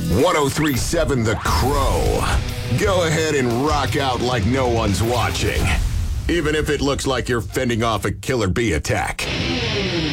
1037 The Crow. Go ahead and rock out like no one's watching, even if it looks like you're fending off a killer bee attack.